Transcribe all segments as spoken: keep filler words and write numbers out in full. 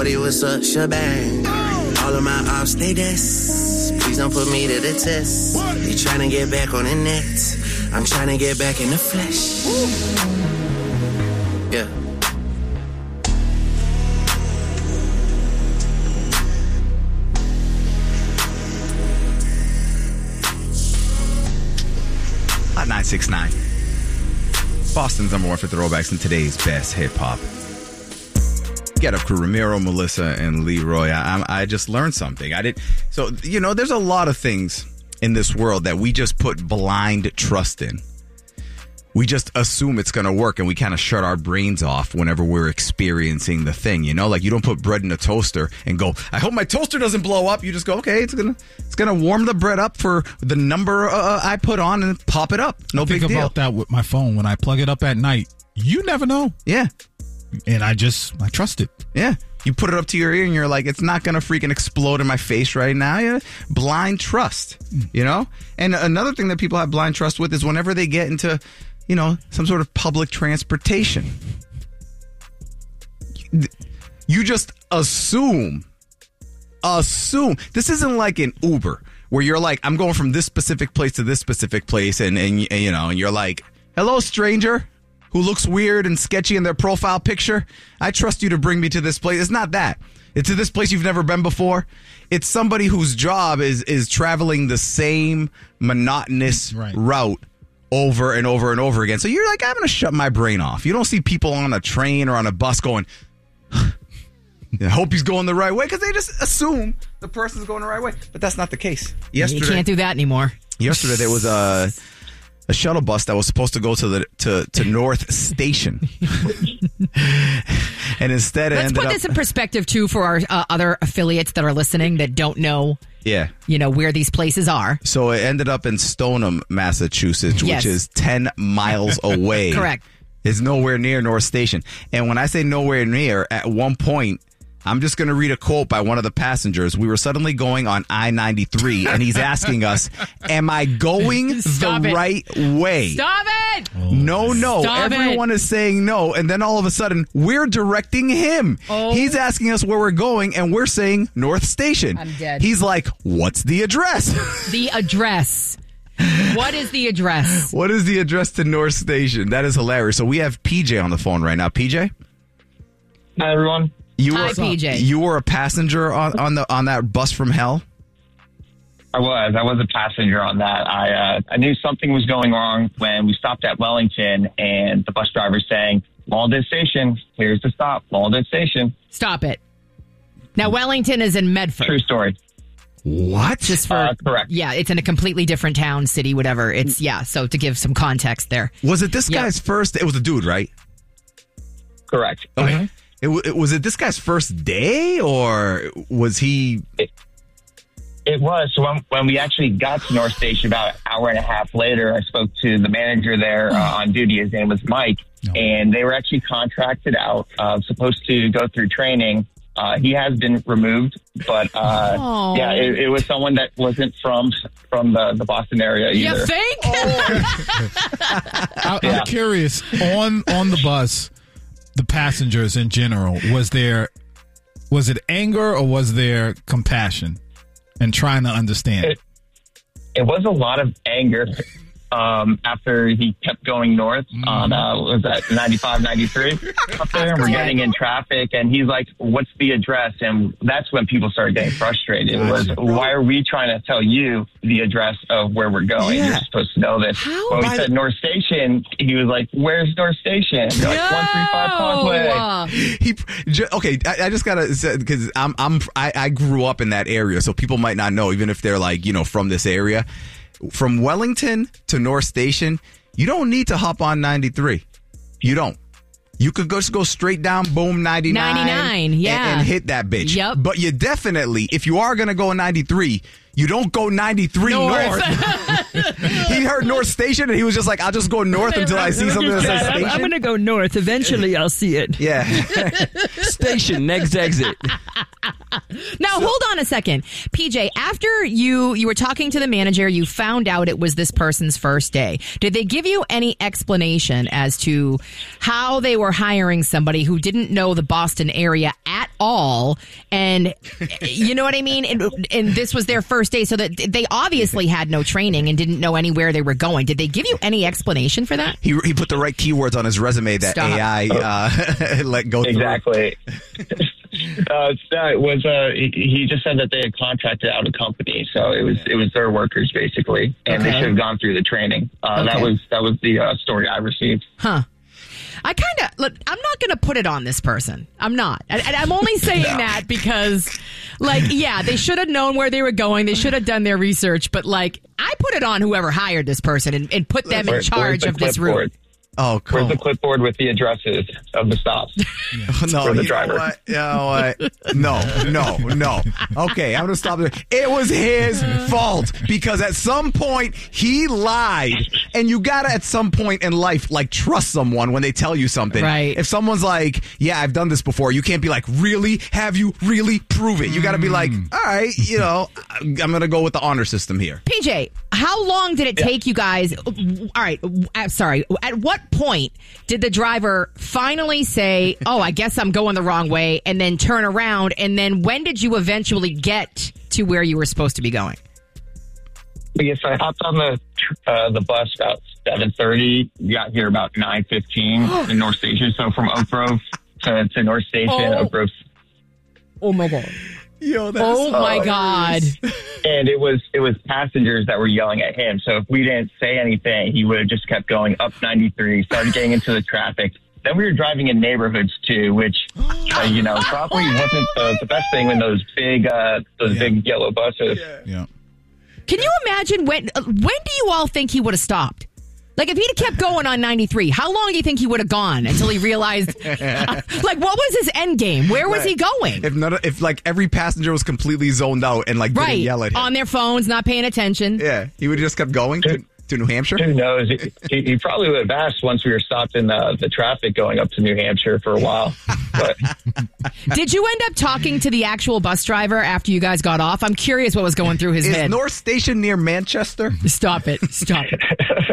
forty was a shebang. All of my ops, they desk. Please don't put me to the test. You tryna get back on the net. I'm tryna get back in the flesh. Yeah. Hot nine six nine. Boston's number one for throwbacks and today's best hip hop. Get Up Crew, Ramiro, Melissa, and Leroy. I, I just learned something. I did. So, you know, there's a lot of things in this world that we just put blind trust in. We just assume it's going to work, and we kind of shut our brains off whenever we're experiencing the thing, you know? Like, you don't put bread in a toaster and go, I hope my toaster doesn't blow up. You just go, okay, it's going to it's gonna warm the bread up for the number uh, I put on and pop it up. No I big think deal. about that with my phone. When I plug it up at night, you never know. Yeah. And I just, I trust it. Yeah. You put it up to your ear and you're like, it's not going to freaking explode in my face right now. Yeah. Blind trust, you know? And another thing that people have blind trust with is whenever they get into, you know, some sort of public transportation. You just assume, assume. This isn't like an Uber where you're like, I'm going from this specific place to this specific place. And, and, and you know, and you're like, hello, stranger. Who looks weird and sketchy in their profile picture. I trust you to bring me to this place. It's not that. It's to this place you've never been before. It's somebody whose job is is traveling the same monotonous right. route over and over and over again. So you're like, I'm going to shut my brain off. You don't see people on a train or on a bus going, I hope he's going the right way, because they just assume the person's going the right way. But that's not the case. Yesterday, you can't do that anymore. Yesterday there was a... a shuttle bus that was supposed to go to the to, to North Station, and instead it Let's ended put up, this in perspective too for our uh, other affiliates that are listening that don't know. Yeah, you know where these places are. So it ended up in Stoneham, Massachusetts, yes. which is ten miles away. Correct. It's nowhere near North Station, and when I say nowhere near, at one point. I'm just going to read a quote by one of the passengers. We were suddenly going on I ninety-three, and he's asking us, am I going Stop the it. right way? Stop it! Oh, no, no. Stop Everyone it. is saying no, and then all of a sudden, we're directing him. Oh. He's asking us where we're going, and we're saying North Station. I'm dead. He's like, what's the address? The address. What is the address? What is the address to North Station? That is hilarious. So we have P J on the phone right now. P J? Hi, everyone. You Hi, were, P J. You were a passenger on, on the on that bus from hell? I was. I was a passenger on that. I uh, I knew something was going wrong when we stopped at Wellington, and the bus driver saying, Malden Station, here's the stop, Malden Station. Stop it. Now, Wellington is in Medford. True story. What? Just for uh, correct. Yeah, it's in a completely different town, city, whatever. It's, yeah, so to give some context there. Was it this Yep. guy's first? It was a dude, right? Correct. Okay. Mm-hmm. It, it, was it this guy's first day, or was he... It, it was. So when, when we actually got to North Station about an hour and a half later, I spoke to the manager there uh, on duty. His name was Mike. No. And they were actually contracted out, uh, supposed to go through training. Uh, he has been removed, but uh, oh. yeah, it, it was someone that wasn't from from the, the Boston area either. You think? Oh. I, I'm Yeah. curious, on on the bus, the passengers in general, was there was it anger or was there compassion and trying to understand? It, it was a lot of anger um, after he kept going north mm. on, uh, what was that, ninety-five, ninety-three up there, and we're getting in traffic, and he's like, what's the address? And that's when people started getting frustrated. It was, why are we trying to tell you the address of where we're going? Yeah. You're supposed to know this. How? When we By said the- North Station, he was like, where's North Station? We're like, one three five Causeway. No. He j- okay. I, I just gotta say, because I'm I'm I, I grew up in that area, so people might not know, even if they're like, you know, from this area. From Wellington to North Station, you don't need to hop on ninety-three. You don't. You could go, just go straight down, boom, ninety-nine. ninety-nine, yeah. And, and hit that bitch. Yep. But you definitely, if you are going to go ninety-three, you don't go ninety-three north. North. He heard North Station, and he was just like, I'll just go north until I see something that says I'm, station. I'm going to go north. Eventually, I'll see it. Yeah. Station, next exit. Now, hold on a second. P J, after you, you were talking to the manager, you found out it was this person's first day. Did they give you any explanation as to how they were hiring somebody who didn't know the Boston area at all? And you know what I mean? And, and this was their first day, so that they obviously had no training and didn't know anywhere they were going. Did they give you any explanation for that? He he put the right keywords on his resume that Stop. A I uh, let go through. Exactly. Uh, no, it was. Uh, he, he just said that they had contracted out a company, so it was it was their workers basically, and Okay. they should have gone through the training. Uh, That Okay. was that was the uh, story I received. Huh. I kind of look. I'm not going to put it on this person. I'm not. And, and I'm only saying that because, like, yeah, they should have known where they were going. They should have done their research. But like, I put it on whoever hired this person and, and put them in Where- charge where's of the this clipboard? route. Oh, Where's come the clipboard with the addresses of the stops? No, For the you driver. know what? You know what? No, no, no. Okay, I'm gonna stop there. It was his fault because at some point he lied, and you gotta at some point in life like trust someone when they tell you something. Right. If someone's like, "Yeah, I've done this before," you can't be like, "Really? Have you really? Prove it." You gotta be like, "All right, you know, I'm gonna go with the honor system here." P J, how long did it take you guys? All right, I'm sorry. At what point did the driver finally say, "Oh, I guess I'm going the wrong way," and then turn around? And then when did you eventually get to where you were supposed to be going? But yes, I hopped on the uh, the bus about seven thirty. Got here about nine fifteen in North Station. So from Oak Grove to, to North Station, Oh. Oak Grove. Oh my god! Yo, that's Oh my god! And it was it was passengers that were yelling at him. So if we didn't say anything, he would have just kept going up ninety-three, started getting into the traffic. Then we were driving in neighborhoods too, which uh, you know probably wasn't the, the best thing when those big uh, those Yeah. big yellow buses. Yeah. Can you imagine when? Uh, when do you all think he would have stopped? Like, if he'd have kept going on ninety-three, how long do you think he would have gone until he realized? uh, like, what was his end game? Where was he going? If none, of- if like every passenger was completely zoned out and like Right, didn't yell at him, on their phones, not paying attention. yeah, he would have just kept going to, to New Hampshire. Who knows? He, he he probably would have asked once we were stopped in the, the traffic going up to New Hampshire for a while. But Did you end up talking to the actual bus driver after you guys got off? I'm curious what was going through his Is head. North Station near Manchester? Stop it! Stop it!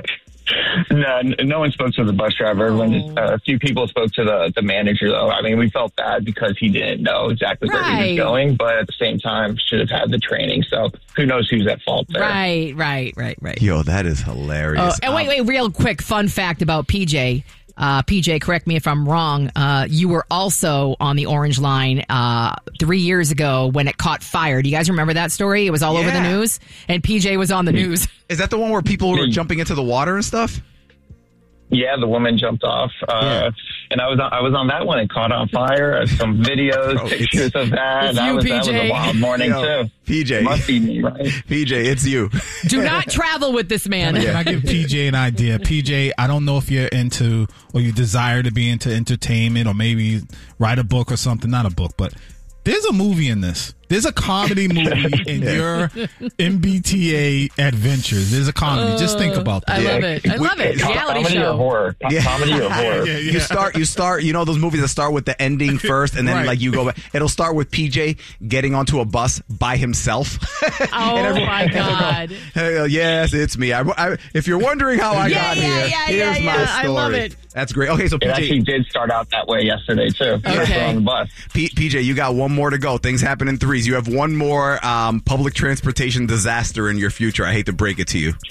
no, no one spoke to the bus driver. When uh, a few people spoke to the, the manager, though. I mean, we felt bad because he didn't know exactly where he Right. was going, but at the same time, should have had the training. So who knows who's at fault there? Right, right, right, right. Yo, that is hilarious. Oh, and wait, wait, real quick fun fact about P J. Uh, P J, correct me if I'm wrong. Uh, you were also on the Orange Line uh, three years ago when it caught fire. Do you guys remember that story? It was all over the Yeah. news, and P J was on the news. Is that the one where people were jumping into the water and stuff? Yeah, the woman jumped off, uh, Yeah. and I was on, I was on that one. It caught on fire. Uh, Some videos, Bro, it's- pictures of that. it's that, you, was, that was P J. a wild morning Yo, too. P J. Must be me, right? P J, it's you. Do not travel with this man. Can I give P J an idea? P J, I don't know if you're into or you desire to be into entertainment or maybe write a book or something. Not a book, but there's a movie in this. There's a comedy movie in your M B T A adventures. There's a comedy. Just think about that. I love it. I love it. Com- Reality comedy or show. horror? Com- Yeah. Comedy or horror? Yeah, yeah. You start, you start, you know those movies that start with the ending first and then Right. like you go back. It'll start with P J getting onto a bus by himself. Oh And everyone- my god! Hey, yes, it's me. I, I, if you're wondering how I Yeah, got yeah, here, yeah, here's yeah, my yeah. story. I love it. That's great. Okay, so It actually P J, did start out that way yesterday too. Okay. On the bus. P, PJ, you got one more to go. Things happen in threes. You have one more um, public transportation disaster in your future. I hate to break it to you.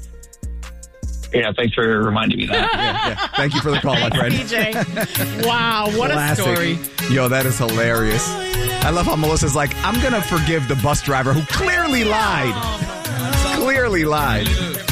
Yeah, thanks for reminding me that. Yeah, yeah. Thank you for the call, my friend. P J. Wow, what Classic. a story! Yo, that is hilarious. I love how Melissa's like, I'm going to forgive the bus driver who clearly lied. Clearly lied.